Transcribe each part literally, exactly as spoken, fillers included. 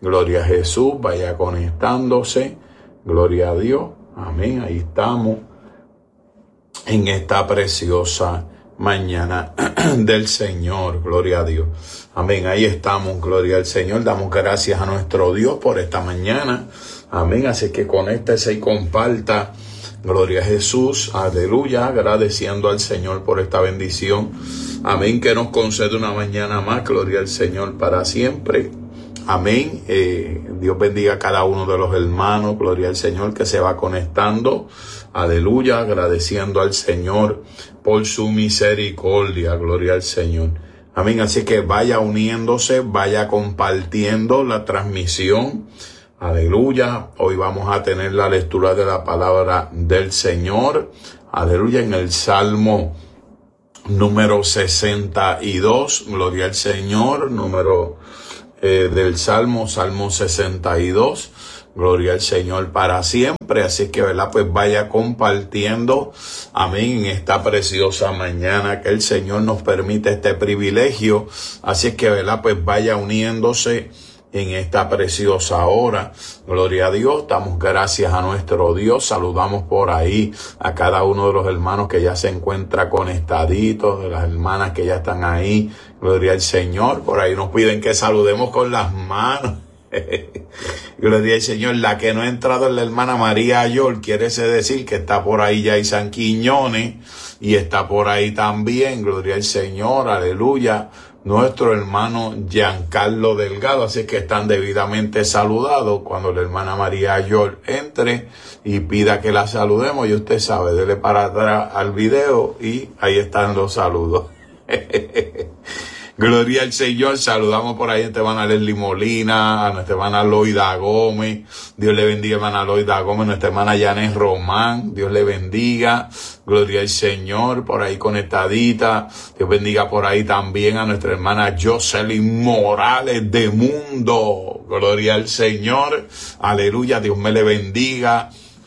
Gloria a Jesús, vaya conectándose. Gloria a Dios. Amén. Ahí estamos en esta preciosa mañana del Señor. Gloria a Dios. Amén. Ahí estamos. Gloria al Señor. Damos gracias a nuestro Dios por esta mañana. Amén. Así que conéctese y comparta. Gloria a Jesús. Aleluya. Agradeciendo al Señor por esta bendición. Amén. Que nos concede una mañana más. Gloria al Señor para siempre. Amén. Eh, Dios bendiga a cada uno de los hermanos. Gloria al Señor que se va conectando. Aleluya. Agradeciendo al Señor por su misericordia. Gloria al Señor. Amén. Así que vaya uniéndose, vaya compartiendo la transmisión. Aleluya. Hoy vamos a tener la lectura de la palabra del Señor. Aleluya. En el Salmo número sesenta y dos. Gloria al Señor. Número eh, del Salmo, Salmo sesenta y dos. Gloria al Señor para siempre. Así que, ¿verdad? Pues vaya compartiendo. Amén. En esta preciosa mañana que el Señor nos permite este privilegio. Así que, ¿verdad? Pues vaya uniéndose en esta preciosa hora. Gloria a Dios. Damos gracias a nuestro Dios. Saludamos por ahí a cada uno de los hermanos que ya se encuentra conectaditos, de las hermanas que ya están ahí. Gloria al Señor. Por ahí nos piden que saludemos con las manos. Gloria al Señor. La que no ha entrado es la hermana María Ayol. Quiere decir que está por ahí ya San Quiñones. Y está por ahí también. Gloria al Señor. Aleluya. Nuestro hermano Giancarlo Delgado, así que están debidamente saludados. Cuando la hermana María Ayol entre y pida que la saludemos, y usted sabe, dele para atrás al video y ahí están los saludos. Gloria al Señor. Saludamos por ahí a nuestra hermana Leslie Molina, a nuestra hermana Loida Gómez. Dios le bendiga, hermana Loida Gómez. Nuestra hermana Yanes Román. Dios le bendiga. Gloria al Señor. Por ahí conectadita. Dios bendiga por ahí también a nuestra hermana Jocelyn Morales de Mundo. Gloria al Señor. Aleluya. Dios me le bendiga.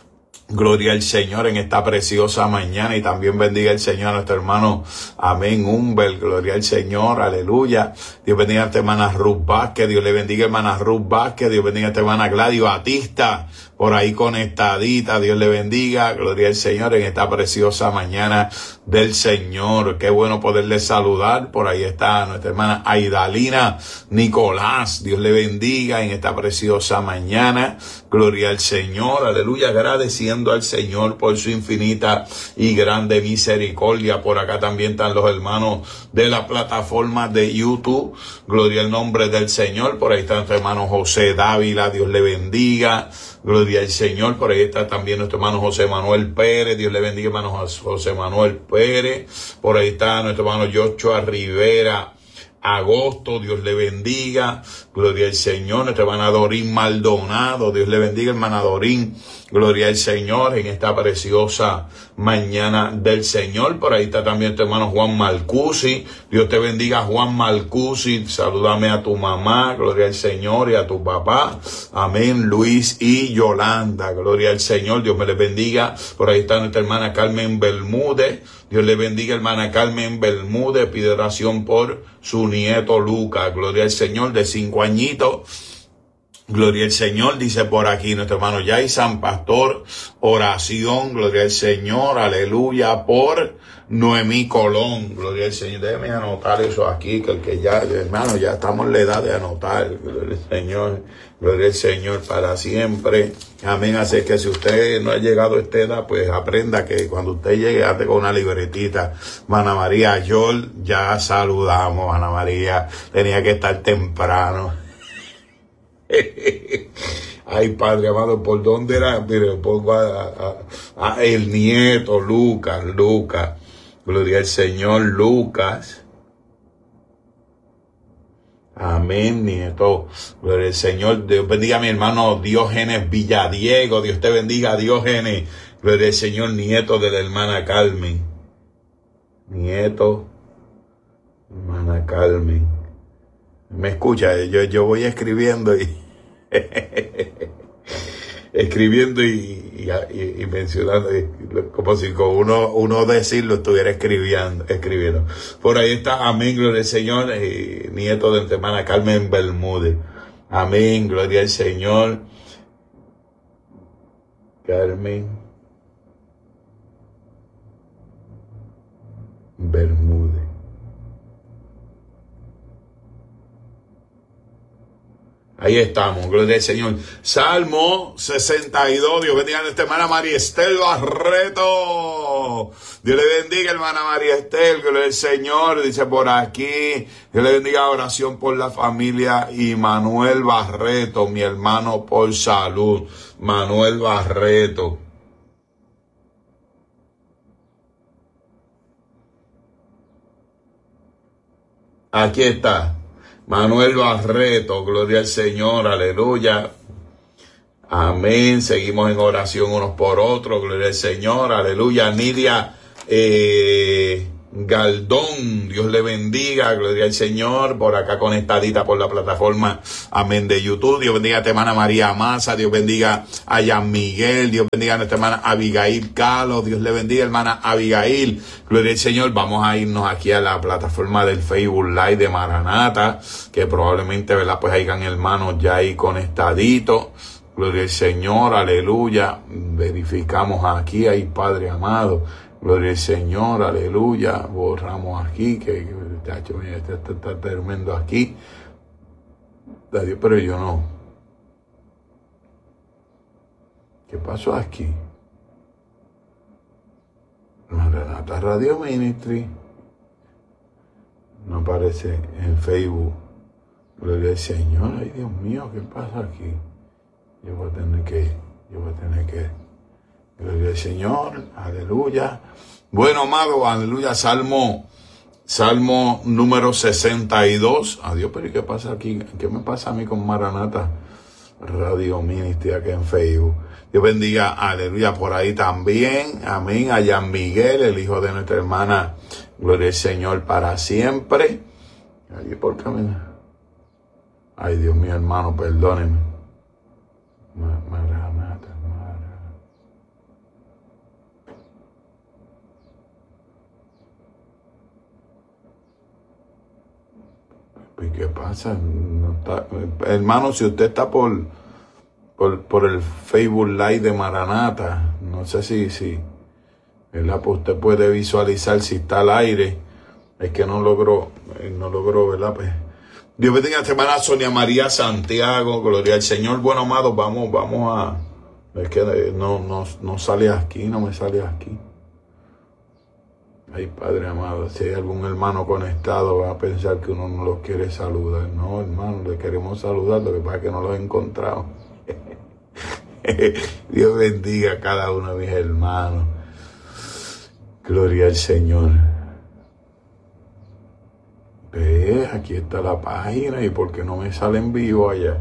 Gloria al Señor en esta preciosa mañana, y también bendiga el Señor a nuestro hermano, amén, Humbert. Gloria al Señor, aleluya. Dios bendiga a nuestra hermana Ruth Vázquez. Dios le bendiga, hermana Ruth Vázquez. Dios bendiga a nuestra hermana Gladys Batista, por ahí conectadita. Dios le bendiga. Gloria al Señor en esta preciosa mañana del Señor. Qué bueno poderle saludar. Por ahí está nuestra hermana Aidalina Nicolás. Dios le bendiga en esta preciosa mañana. Gloria al Señor, aleluya. Agradeciendo al Señor por su infinita y grande misericordia. Por acá también están los hermanos de la plataforma de YouTube. Gloria al nombre del Señor. Por ahí está nuestro hermano José Dávila. Dios le bendiga. Gloria al Señor. Por ahí está también nuestro hermano José Manuel Pérez. Dios le bendiga, hermano José Manuel Pérez. Por ahí está nuestro hermano Joshua Rivera Agosto. Dios le bendiga. Gloria al Señor. Nuestra hermana Dorín Maldonado. Dios le bendiga, hermana Dorín. Gloria al Señor en esta preciosa mañana del Señor. Por ahí está también tu hermano Juan Malcusi. Dios te bendiga, Juan Malcusi. Salúdame a tu mamá. Gloria al Señor, y a tu papá. Amén. Luis y Yolanda. Gloria al Señor. Dios me les bendiga. Por ahí está nuestra hermana Carmen Bermúdez. Dios le bendiga, hermana Carmen Bermúdez. Pide oración por su nieto Lucas. Gloria al Señor, de cinco añitos. Gloria al Señor, dice por aquí nuestro hermano Yaisan, pastor, oración, gloria al Señor, aleluya, por Noemí Colón, gloria al Señor. Déjeme anotar eso aquí, que el que ya, hermano, ya estamos en la edad de anotar, gloria al Señor, gloria al Señor para siempre, amén. Así que si usted no ha llegado a esta edad, pues aprenda que cuando usted llegue, ande con una libretita. Ana María Yol, ya saludamos, Ana María, tenía que estar temprano. Ay, Padre amado, ¿por dónde era? Mire, pongo a, a, a el nieto Lucas, Lucas, gloria al Señor, Lucas. Amén, nieto, gloria al Señor. Dios bendiga a mi hermano Diógenes Villadiego. Dios te bendiga, Diógenes. Gloria al Señor, nieto de la hermana Carmen. Nieto, hermana Carmen. Me escucha, yo, yo voy escribiendo y escribiendo y, y, y mencionando, como si con uno, uno decirlo estuviera escribiendo, escribiendo. Por ahí está, amén, gloria al Señor, eh, nieto de nuestra hermana Carmen Bermúdez. Amén, gloria al Señor. Carmen Bermúdez. Ahí estamos, gloria al Señor. Salmo sesenta y dos, Dios bendiga a nuestra hermana María Estel Barreto. Dios le bendiga, hermana María Estel, gloria al Señor. Dice por aquí, Dios le bendiga, oración por la familia y Manuel Barreto, mi hermano por salud. Manuel Barreto. Aquí está. Manuel Barreto, gloria al Señor, aleluya. Amén. Seguimos en oración unos por otros, gloria al Señor, aleluya. Nidia eh, Galdón, Dios le bendiga, gloria al Señor, por acá conectadita por la plataforma, amén, de YouTube. Dios bendiga a nuestra hermana María Maza, Dios bendiga a Yan Miguel, Dios bendiga a nuestra hermana Abigail Calo, Dios le bendiga, hermana Abigail, gloria al Señor. Vamos a irnos aquí a la plataforma del Facebook Live de Maranata, que probablemente, ¿verdad?, pues hayan hermanos ya ahí conectaditos. Gloria al Señor, aleluya. Verificamos aquí, ahí, Padre amado. Gloria al Señor, aleluya. Borramos aquí, que, muchacho, mira, este está, está tremendo aquí. Dios, pero yo no. ¿Qué pasó aquí? Maranata Radio Ministry. No aparece en Facebook. Gloria al Señor. Ay, Dios mío, ¿qué pasa aquí? Yo voy a tener que, yo voy a tener que, gloria al Señor, aleluya. Bueno, amado, aleluya, Salmo, Salmo número sesenta y dos. Adiós, pero ¿y qué pasa aquí? ¿Qué me pasa a mí con Maranata Radio Ministry aquí en Facebook? Dios bendiga, aleluya, por ahí también, amén, a Yan Miguel, el hijo de nuestra hermana, gloria al Señor para siempre. Allí por camino. Ay, Dios mío, hermano, perdónenme. Maranata, Maranata. ¿Y qué pasa? No está, hermano, si usted está por, por, por el Facebook Live de Maranata, no sé si, si, ¿verdad? Pues usted puede visualizar si está al aire. Es que no logró, no logró, ¿verdad? Pues, Dios bendiga a esta hermana Sonia María Santiago, gloria al Señor. Bueno, amados, vamos, vamos a... Es que no, no, no sale aquí, no me sale aquí. Ay, Padre amado, si hay algún hermano conectado va a pensar que uno no los quiere saludar. No, hermano, le queremos saludar, lo que pasa es que no los he encontrado. Dios bendiga a cada uno de mis hermanos. Gloria al Señor. Ve, aquí está la página y por qué no me sale en vivo allá.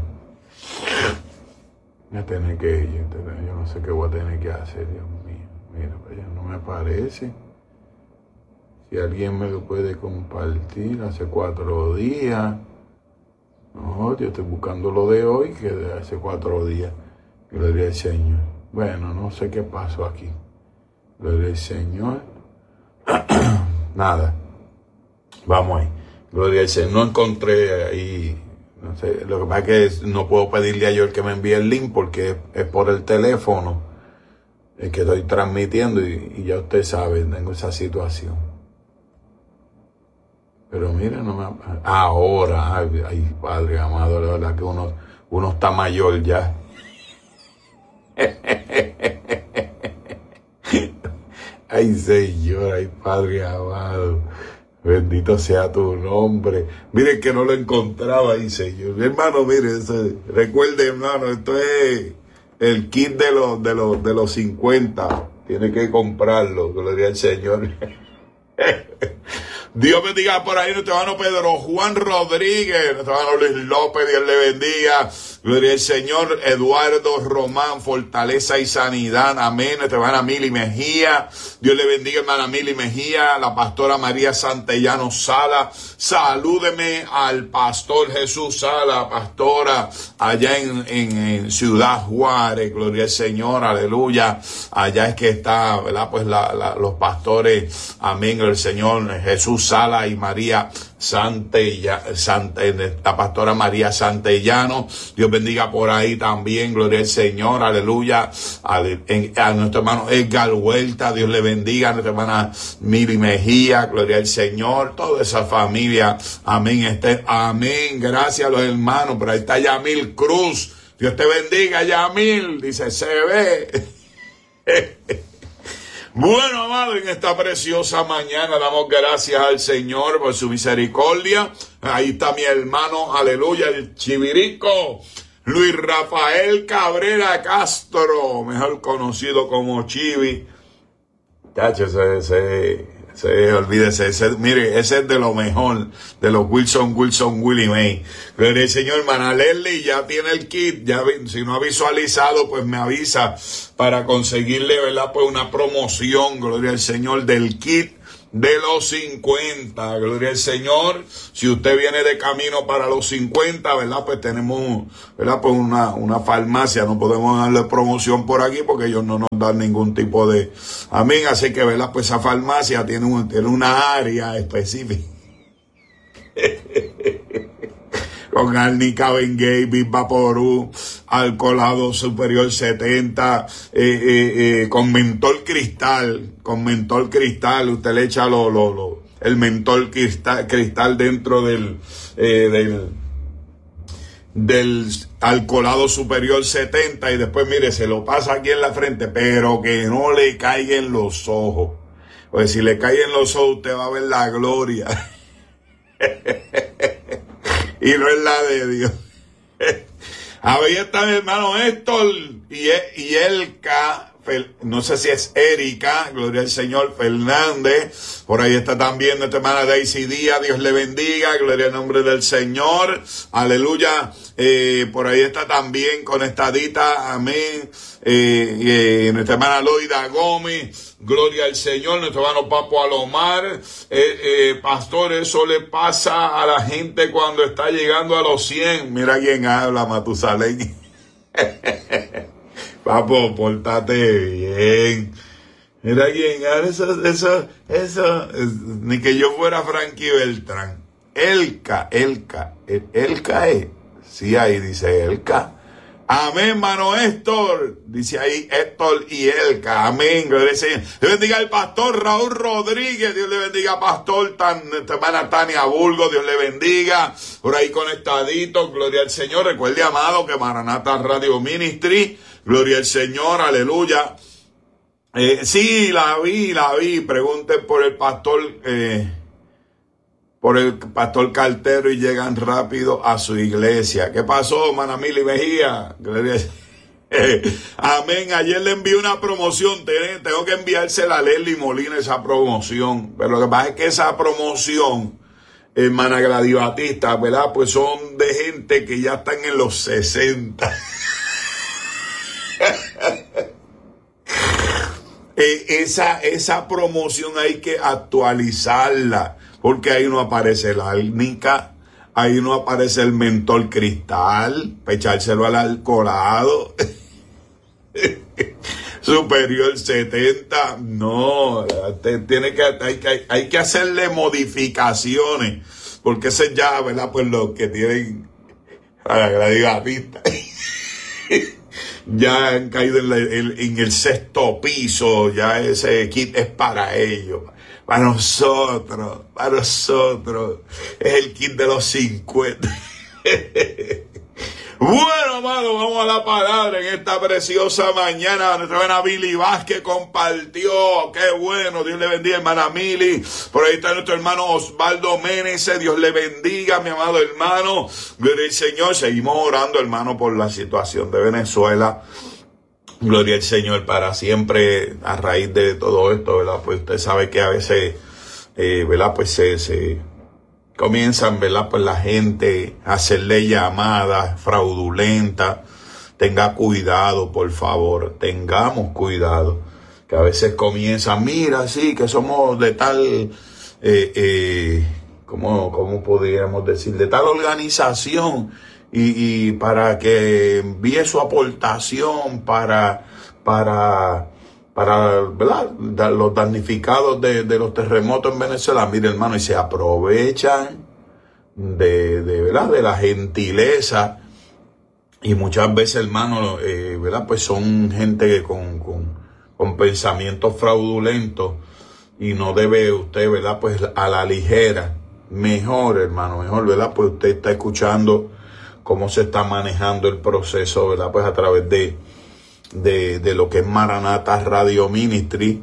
Voy a tener que ir, yo no sé qué voy a tener que hacer, Dios mío. Mira, allá no me aparece. Si alguien me lo puede compartir, hace cuatro días. No, yo estoy buscando lo de hoy, que de hace cuatro días. Gloria al Señor. Bueno, no sé qué pasó aquí. Gloria al Señor. Nada. Vamos ahí. Gloria al Señor. No encontré ahí, no sé, lo que pasa es que no puedo pedirle a Joel que me envíe el link porque es, es por el teléfono el que estoy transmitiendo y, y ya usted sabe, tengo esa situación. Pero mira, no me... Ahora, ay, ay, Padre amado, la verdad que uno, uno está mayor ya. Ay, Señor, ay, Padre amado. Bendito sea tu nombre. Mire que no lo encontraba ahí, Señor. Hermano, mire, eso, recuerde, hermano, esto es el kit de los, de los, de los cincuenta. Tiene que comprarlo, gloria al Señor. Dios bendiga por ahí nuestro hermano Pedro Juan Rodríguez, nuestro hermano Luis López, Dios le bendiga. Gloria al Señor. Eduardo Román, fortaleza y sanidad. Amén. Nuestra hermana Mili Mejía. Dios le bendiga, hermana Mili Mejía. La pastora María Santellano Sala. Salúdeme al pastor Jesús Sala, pastora, allá en, en, en Ciudad Juárez. Gloria al Señor. Aleluya. Allá es que está, ¿verdad? Pues la, la, los pastores. Amén. El Señor Jesús Sala y María Santella, Santa, la pastora María Santellano, Dios bendiga por ahí también, gloria al Señor, aleluya, a, a nuestro hermano Edgar Huerta, Dios le bendiga, a nuestra hermana Miri Mejía, gloria al Señor, toda esa familia, amén, este, amén, gracias a los hermanos, por ahí está Yamil Cruz, Dios te bendiga, Yamil, dice, se ve. Bueno, amado, en esta preciosa mañana damos gracias al Señor por su misericordia. Ahí está mi hermano, aleluya, el Chivirico, Luis Rafael Cabrera Castro, mejor conocido como Chivi. Tacho, ese, ese, ese, olvídese, ese, mire, ese es de lo mejor, de los Wilson, Wilson, Willie May. Pero el señor hermana Leslie ya tiene el kit, ya si no ha visualizado, pues me avisa para conseguirle, ¿verdad? Pues una promoción, gloria al Señor, del kit de los cincuenta, gloria al Señor. Si usted viene de camino para los cincuenta, ¿verdad? Pues tenemos, ¿verdad? Pues una, una farmacia, no podemos darle promoción por aquí porque ellos no nos dan ningún tipo de, amén, así que, ¿verdad? Pues esa farmacia tiene, un, tiene una área específica. Con Arnica Bengay, Big Vaporú, Alcoholado Superior setenta, eh, eh, eh, con mentol cristal, con mentol cristal, usted le echa lo, lo, lo, el mentol cristal, cristal dentro del, eh, del, del Alcoholado Superior setenta y después, mire, se lo pasa aquí en la frente, pero que no le caiga en los ojos. Pues si le cae en los ojos, usted va a ver la gloria. Y no es la de Dios. Ahí está mi hermano Héctor y, y Elka, no sé si es Erika, gloria al Señor, Fernández. Por ahí está también nuestra hermana Daisy Díaz, Dios le bendiga, gloria al nombre del Señor, aleluya. Eh, por ahí está también conectadita, amén, eh, eh, nuestra hermana Loida Gómez, gloria al Señor, nuestro hermano Papo Alomar. eh, eh, pastor, eso le pasa a la gente cuando está llegando a los cien. Mira quién habla, Matusalén. Papo, pórtate bien. Mira quién habla, eso, eso, eso, es, ni que yo fuera Frankie Beltrán. Elka, Elka, Elka es. Sí, ahí dice Elka. Amén, hermano Héctor. Dice ahí Héctor y Elka. Amén. Gloria al Señor. Dios bendiga al pastor Raúl Rodríguez. Dios le bendiga al pastor Tan, hermana Tania Burgo. Dios le bendiga. Por ahí conectadito. Gloria al Señor. Recuerde, amado, que Maranatha Radio Ministry. Gloria al Señor. Aleluya. Eh, sí, la vi, la vi. Pregunten por el pastor... Eh, por el pastor Cartero y llegan rápido a su iglesia. ¿Qué pasó, hermana Mili Mejía? Amén. Ayer le envié una promoción. Tengo que enviársela a Leslie Molina esa promoción. Pero lo que pasa es que esa promoción, hermana Gladys Batista, ¿verdad? Pues son de gente que ya están en los sesenta. esa, esa promoción hay que actualizarla. Porque ahí no aparece la árnica, ahí no aparece el mentol cristal, para echárselo al alcoholado. Superior setenta, no, tiene que, hay, que, hay que hacerle modificaciones, porque ese ya, ¿verdad? Pues los que tienen, a la diga pista, ya han caído en, la, en, en el sexto piso, ya ese kit es para ellos. Para nosotros, para nosotros, es el kit de los cincuenta. Bueno, amado, vamos a la palabra en esta preciosa mañana. Nuestra hermana Mili Vázquez compartió. Qué bueno, Dios le bendiga, hermana Mili. Por ahí está nuestro hermano Osvaldo Méneses. Dios le bendiga, mi amado hermano. Gloria al Señor. Seguimos orando, hermano, por la situación de Venezuela. Gloria al Señor para siempre a raíz de todo esto, ¿verdad? Pues usted sabe que a veces, eh, ¿verdad? Pues se, se comienzan, ¿verdad? Pues la gente a hacerle llamadas fraudulentas. Tenga cuidado, por favor, tengamos cuidado. Que a veces comienzan, mira, sí, que somos de tal, eh, eh, ¿cómo, cómo podríamos decir? De tal organización. Y, y para que envíe su aportación para, para, para, ¿verdad? Los damnificados de, de los terremotos en Venezuela. Mire, hermano, y se aprovechan, de, de, ¿verdad? De la gentileza. Y muchas veces, hermano, eh, ¿verdad? Pues son gente con, con, con pensamientos fraudulentos y no debe usted, ¿verdad? Pues a la ligera. Mejor, hermano, mejor, ¿verdad? Pues usted está escuchando cómo se está manejando el proceso, ¿verdad? Pues a través de, de, de lo que es Maranata Radio Ministry.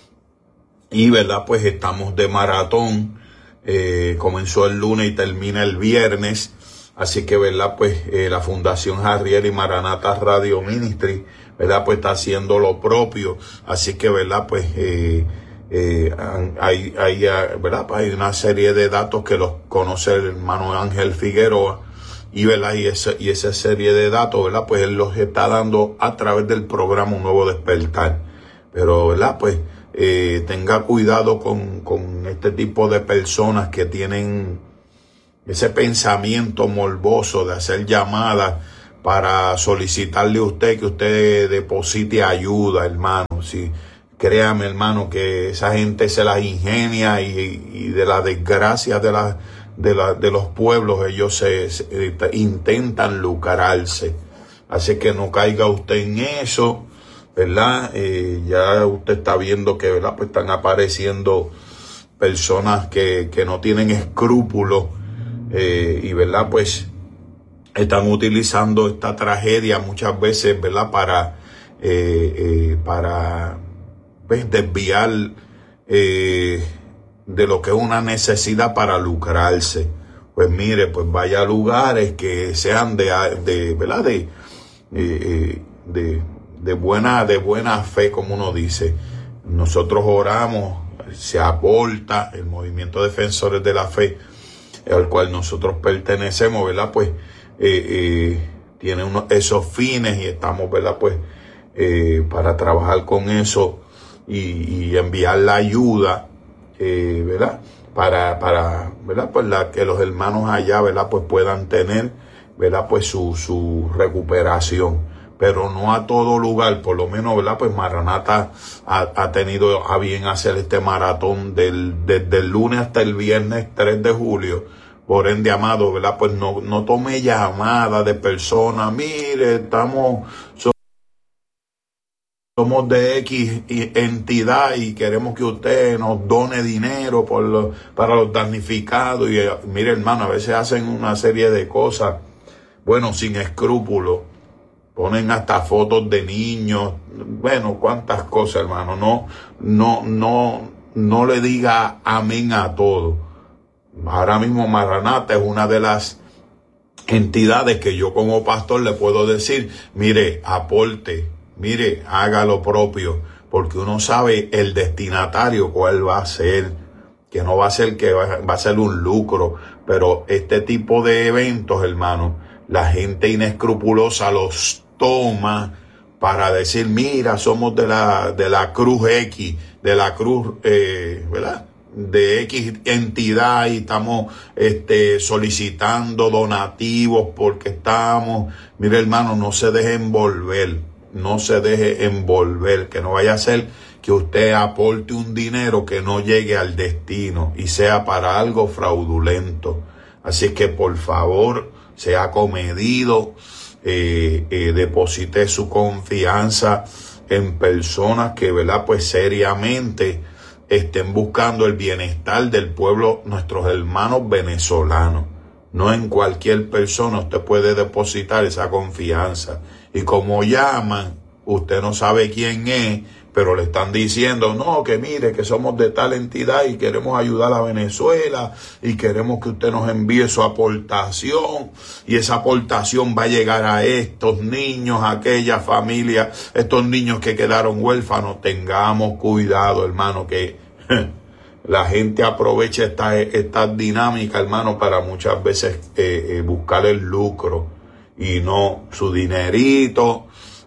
Y, ¿verdad? Pues estamos de maratón. Eh, comenzó el lunes y termina el viernes. Así que, ¿verdad? Pues eh, la Fundación Jarriel y Maranata Radio Ministry, ¿verdad? Pues está haciendo lo propio. Así que, ¿verdad? Pues eh, eh, hay, hay, ¿verdad? Pues hay una serie de datos que los conoce el hermano Ángel Figueroa. Y, ¿verdad? Y, ese, y esa serie de datos, ¿verdad? Pues él los está dando a través del programa Un Nuevo Despertar. Pero, ¿verdad? Pues eh, tenga cuidado con, con este tipo de personas que tienen ese pensamiento morboso de hacer llamadas para solicitarle a usted que usted deposite ayuda, hermano. Sí, créame, hermano, que esa gente se las ingenia y, y de la desgracia de, la, de, la, de los pueblos ellos se, se intentan lucrarse. Así que no caiga usted en eso, ¿verdad? Eh, ya usted está viendo que, ¿verdad? Pues están apareciendo personas que, que no tienen escrúpulos. Eh, y, ¿verdad? Pues están utilizando esta tragedia muchas veces, ¿verdad? Para, eh, eh, para pues, desviar eh, de lo que es una necesidad para lucrarse. Pues mire, pues vaya a lugares que sean de, de ¿verdad? De, eh, de, de, buena, de buena fe, como uno dice. Nosotros oramos, se aporta el Movimiento Defensores de la Fe, al cual nosotros pertenecemos, ¿verdad? Pues eh, eh, tiene unos, esos fines y estamos, ¿verdad? Pues eh, para trabajar con eso y, y enviar la ayuda, eh, ¿verdad? Para, para, ¿verdad? Pues la, que los hermanos allá, ¿verdad? Pues puedan tener, ¿verdad? Pues su, su recuperación. Pero no a todo lugar, por lo menos, ¿verdad? Pues Maranata ha, ha tenido a bien hacer este maratón del, desde el lunes hasta el viernes tres de julio. Por ende, amado, ¿verdad? Pues no, no tome llamadas de personas. Mire, estamos, somos de X entidad y queremos que usted nos done dinero por lo, para los damnificados. Y mire, hermano, a veces hacen una serie de cosas, bueno, sin escrúpulos. Ponen hasta fotos de niños, bueno, cuántas cosas, hermano. No, no, no, no le diga amén a todo. Ahora mismo Maranata es una de las entidades que yo como pastor le puedo decir, mire, aporte, mire, haga lo propio, porque uno sabe el destinatario cuál va a ser, que no va a ser que va, va a ser un lucro, pero este tipo de eventos, hermano, la gente inescrupulosa los toma para decir, mira, somos de la, de la Cruz X, de la Cruz, eh, ¿verdad? De X entidad y estamos este, solicitando donativos porque estamos, mire, hermano, no se deje envolver, no se deje envolver, que no vaya a ser que usted aporte un dinero que no llegue al destino y sea para algo fraudulento. Así que, por favor, sea comedido. Eh, eh, deposite su confianza en personas que, ¿verdad? Pues seriamente estén buscando el bienestar del pueblo, nuestros hermanos venezolanos. No en cualquier persona usted puede depositar esa confianza. Y como llaman, usted no sabe quién es, pero le están diciendo, no, que mire, que somos de tal entidad y queremos ayudar a Venezuela y queremos que usted nos envíe su aportación y esa aportación va a llegar a estos niños, a aquella familia, estos niños que quedaron huérfanos. Tengamos cuidado, hermano, que la gente aprovecha esta, esta dinámica, hermano, para muchas veces eh, eh, buscar el lucro y no su dinerito.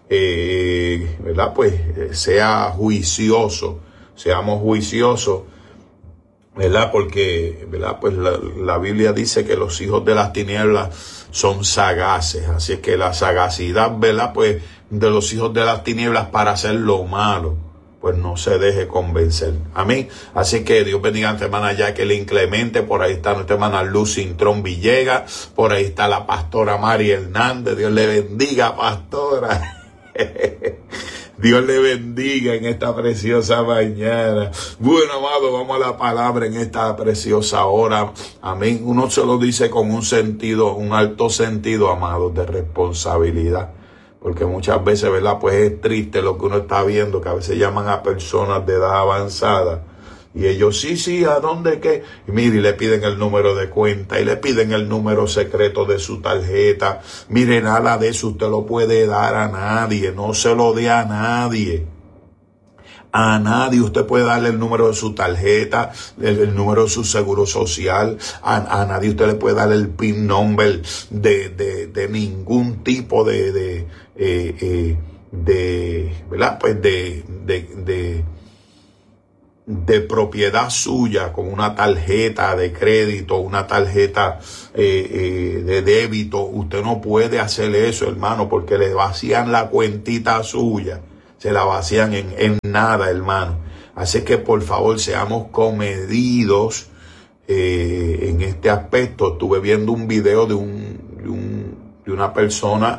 Eh, ¿verdad? Pues eh, sea juicioso, seamos juiciosos, ¿verdad? Porque, ¿verdad? Pues la, la Biblia dice que los hijos de las tinieblas son sagaces, así es que la sagacidad, ¿verdad? Pues de los hijos de las tinieblas para hacer lo malo, pues no se deje convencer. Amén. Así que Dios bendiga a nuestra hermana Jacqueline Clemente, por ahí está nuestra hermana Luz Cintrón Villegas, por ahí está la pastora Mari Hernández. Dios le bendiga, pastora. Dios le bendiga en esta preciosa mañana. Bueno, amado, vamos a la palabra en esta preciosa hora. Amén. Uno se lo dice con un sentido, un alto sentido, amado, de responsabilidad. Porque muchas veces, ¿verdad? Pues es triste lo que uno está viendo, que a veces llaman a personas de edad avanzada. Y ellos, sí, sí, ¿a dónde qué? Y mire, y le piden el número de cuenta, y le piden el número secreto de su tarjeta. Mire, nada de eso usted lo puede dar a nadie, no se lo dé a nadie. A nadie usted puede darle el número de su tarjeta, el, el número de su seguro social. A, a nadie usted le puede dar el PIN number de, de, de ningún tipo de, de, eh, eh, de, ¿verdad? Pues de, de, de, de propiedad suya, con una tarjeta de crédito, una tarjeta eh, eh, de débito. Usted no puede hacer eso, hermano, porque le vacían la cuentita suya. Se la vacían en, en nada, hermano. Así que por favor seamos comedidos eh, en este aspecto. Estuve viendo un video de, un, de, un, de una persona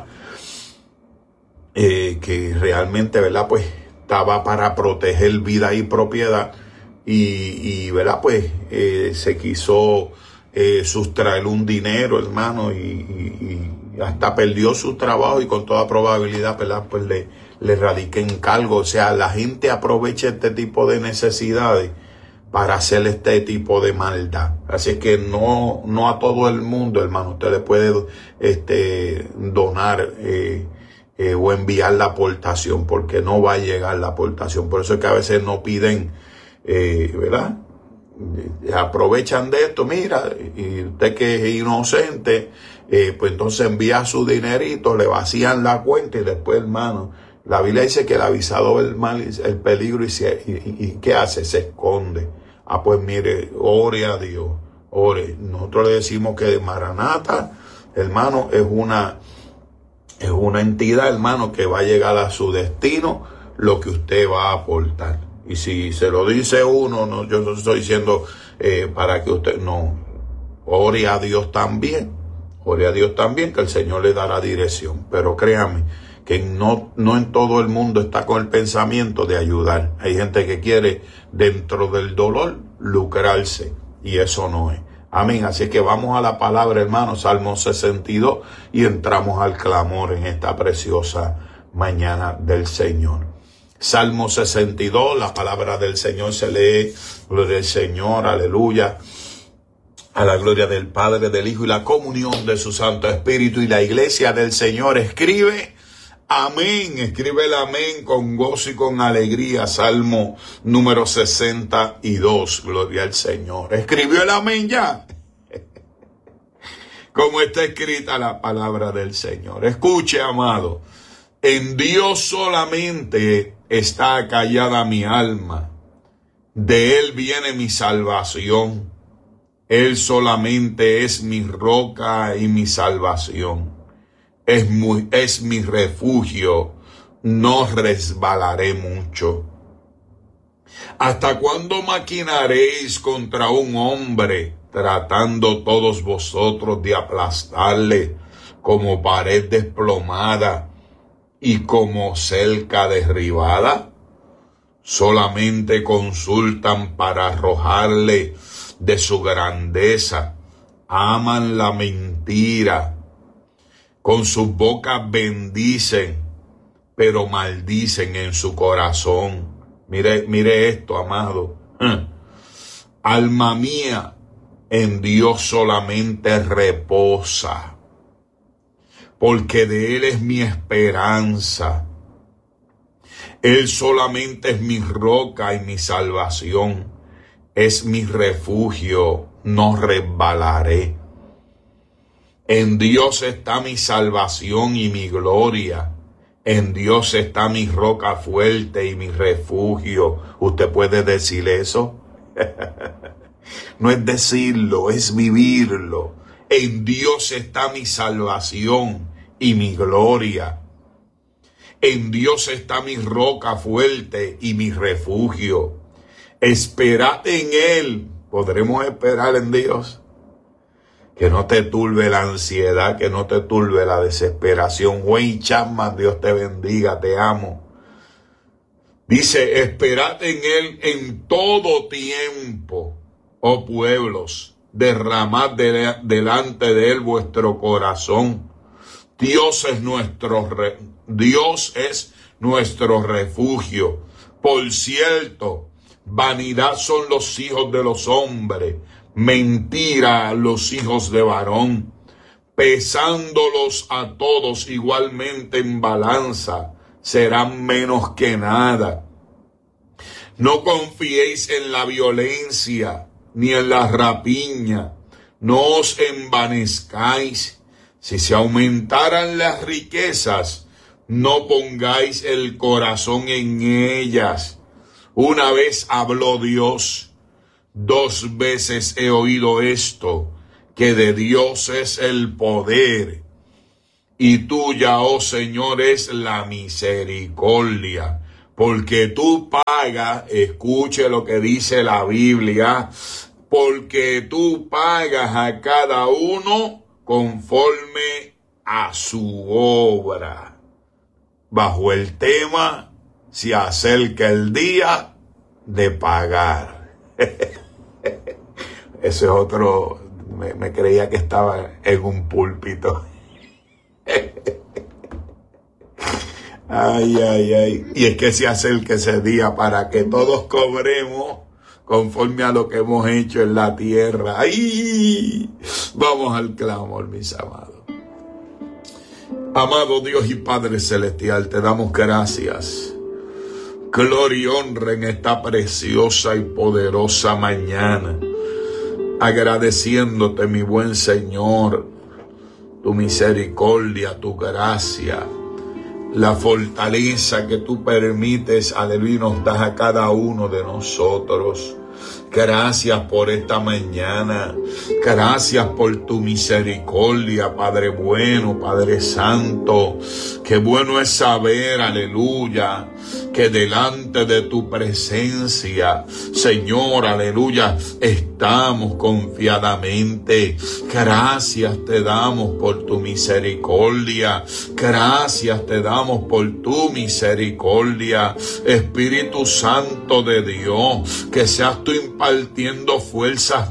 eh, que realmente, ¿verdad? Pues estaba para proteger vida y propiedad y, y ¿verdad? Pues eh, se quiso eh, sustraer un dinero, hermano, y, y, y hasta perdió su trabajo y con toda probabilidad, ¿verdad? Pues le, le radiquen cargo. O sea, la gente aprovecha este tipo de necesidades para hacer este tipo de maldad. Así que no, no a todo el mundo, hermano, usted le puede este, donar eh, eh, o enviar la aportación, porque no va a llegar la aportación. Por eso es que a veces no piden, eh, ¿verdad? Aprovechan de esto, mira, y usted que es inocente, eh, pues entonces envía su dinerito, le vacían la cuenta y después, hermano, la Biblia dice que el avisado ve el mal, el peligro y, se, y, y, y ¿qué hace? Se esconde. Ah, pues mire, ore a Dios, ore. Nosotros le decimos que Maranata, hermano, es una, es una entidad, hermano, que va a llegar a su destino lo que usted va a aportar. Y si se lo dice uno, no, yo no estoy diciendo eh, para que usted, no, ore a Dios también, ore a Dios también, que el Señor le dará dirección. Pero créame, que no, no en todo el mundo está con el pensamiento de ayudar. Hay gente que quiere, dentro del dolor, lucrarse, y eso no es. Amén. Así que vamos a la palabra, hermano, Salmo sesenta y dos, y entramos al clamor en esta preciosa mañana del Señor. Salmo sesenta y dos, la palabra del Señor se lee, gloria al Señor, aleluya, a la gloria del Padre, del Hijo y la comunión de su Santo Espíritu. Y la iglesia del Señor escribe, amén, escribe el amén con gozo y con alegría. Salmo número sesenta y dos, gloria al Señor. ¿Escribió el amén ya? Como está escrita la palabra del Señor. Escuche, amado, en Dios solamente está callada mi alma, de Él viene mi salvación. Él solamente es mi roca y mi salvación. Es, muy, es mi refugio, no resbalaré mucho. ¿Hasta cuándo maquinaréis contra un hombre, tratando todos vosotros de aplastarle como pared desplomada y como cerca derribada? Solamente consultan para arrojarle de su grandeza, aman la mentira, con sus bocas bendicen, pero maldicen en su corazón. Mire, mire esto, amado. Alma mía, en Dios solamente reposa, porque de Él es mi esperanza. Él solamente es mi roca y mi salvación. Es mi refugio, no resbalaré. En Dios está mi salvación y mi gloria. En Dios está mi roca fuerte y mi refugio. ¿Usted puede decir eso? No es decirlo, es vivirlo. En Dios está mi salvación y mi gloria. En Dios está mi roca fuerte y mi refugio. Esperad en Él. ¿Podremos esperar en Dios? Que no te turbe la ansiedad, que no te turbe la desesperación. Wayne Chapman, Dios te bendiga, te amo. Dice, esperad en Él en todo tiempo, oh pueblos, derramad de, delante de Él vuestro corazón. Dios es nuestro re, Dios es nuestro refugio. Por cierto, vanidad son los hijos de los hombres, mentira los hijos de varón, pesándolos a todos igualmente en balanza, serán menos que nada. No confiéis en la violencia, ni en la rapiña, no os envanezcáis. Si se aumentaran las riquezas, no pongáis el corazón en ellas. Una vez habló Dios, dos veces he oído esto, que de Dios es el poder, y tuya, oh Señor, es la misericordia, porque tú pagas, escuche lo que dice la Biblia, porque tú pagas a cada uno conforme a su obra. Bajo el tema, se acerca el día de pagar. Ese es otro, me, me creía que estaba en un púlpito. Ay, ay, ay. Y es que se acerca ese día para que todos cobremos conforme a lo que hemos hecho en la tierra. ¡Ay! Vamos al clamor, mis amados. Amado Dios y Padre Celestial, te damos gracias. Gloria y honra en esta preciosa y poderosa mañana. Agradeciéndote, mi buen Señor, tu misericordia, tu gracia, la fortaleza que tú permites, aleluya, nos das a cada uno de nosotros. Gracias por esta mañana. Gracias por tu misericordia, Padre bueno, Padre santo. Qué bueno es saber, aleluya, que delante de tu presencia, Señor, aleluya, estamos confiadamente. Gracias te damos por tu misericordia. Gracias te damos por tu misericordia. Espíritu Santo de Dios, que seas tú impartiendo fuerzas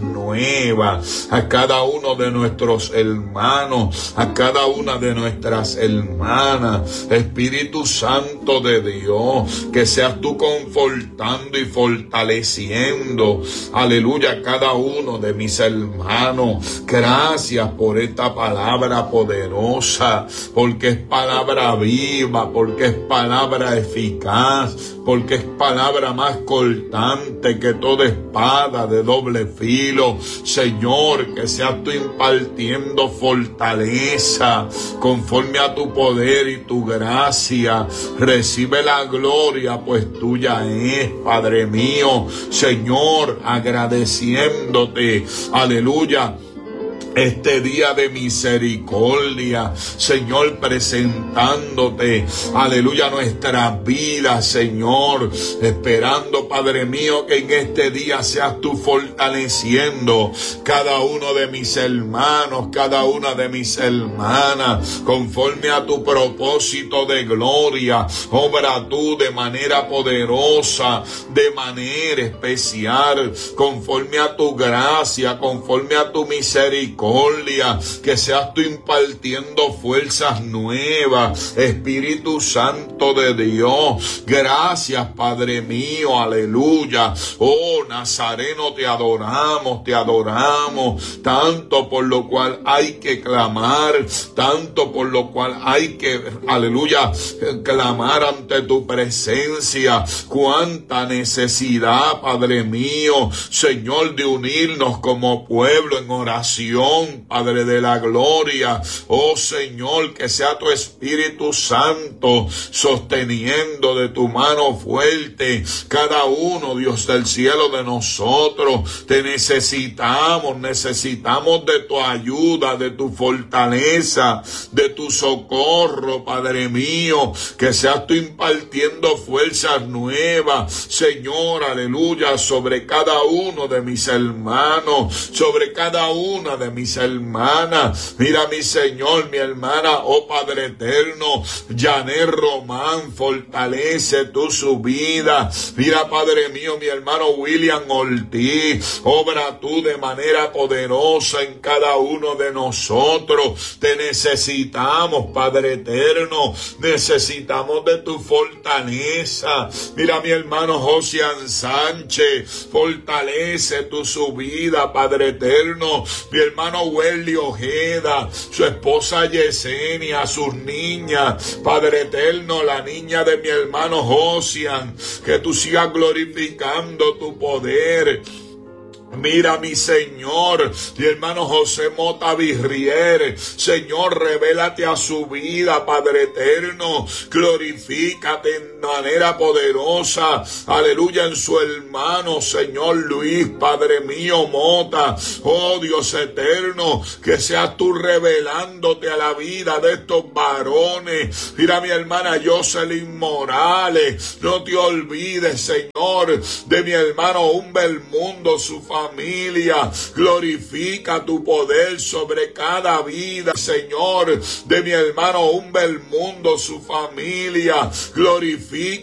nuevas a cada uno de nuestros hermanos, a cada una de nuestras hermanas. Espíritu Santo de Dios, que seas tú confortando y fortaleciendo, aleluya, cada uno de mis hermanos. Gracias por esta palabra poderosa, porque es palabra viva, porque es palabra eficaz, porque es palabra más cortante que toda espada de doble filo. Señor, que seas tú impartiendo fortaleza conforme a tu poder y tu gracia. Recibe la gloria, pues tuya es, Padre mío. Señor, agradeciéndote, aleluya, este día de misericordia, Señor, presentándote, aleluya, nuestras vidas, Señor, esperando, Padre mío, que en este día seas tú fortaleciendo cada uno de mis hermanos, cada una de mis hermanas, conforme a tu propósito de gloria. Obra tú de manera poderosa, de manera especial, conforme a tu gracia, conforme a tu misericordia. Que seas tú impartiendo fuerzas nuevas, Espíritu Santo de Dios. Gracias, Padre mío, aleluya. Oh, Nazareno, te adoramos, te adoramos, tanto por lo cual hay que clamar, tanto por lo cual hay que, aleluya, clamar ante tu presencia. Cuánta necesidad, Padre mío, Señor, de unirnos como pueblo en oración, bendición, Padre de la gloria. Oh Señor, que sea tu Espíritu Santo sosteniendo de tu mano fuerte cada uno, Dios del cielo, de nosotros. Te necesitamos, necesitamos de tu ayuda, de tu fortaleza, de tu socorro, Padre mío, que seas tú impartiendo fuerzas nuevas, Señor, aleluya, sobre cada uno de mis hermanos, sobre cada una de mis hermanas. Mira, mi Señor, mi hermana, oh Padre eterno, Janet Román, fortalece tú su vida. Mira, Padre mío, mi hermano William Ortiz, obra tú de manera poderosa en cada uno de nosotros. Te necesitamos, Padre eterno, necesitamos de tu fortaleza. Mira, mi hermano Josian Sánchez, fortalece tu su vida, Padre eterno. Mi hermano Welly Ojeda, su esposa Yesenia, sus niñas, Padre eterno, la niña de mi hermano Josian, que tú sigas glorificando tu poder. Mira, mi Señor, mi hermano José Mota Virrier, Señor, revélate a su vida, Padre eterno, glorifícate en manera poderosa, aleluya, en su hermano, Señor Luis, Padre mío, Mota. Oh Dios eterno, que seas tú revelándote a la vida de estos varones. Mira, mi hermana Jocelyn Morales, no te olvides, Señor, de mi hermano Humbert Mundo, su familia. Familia, glorifica tu poder sobre cada vida, Señor, de mi hermano Humbert Mundo, su familia, glorifica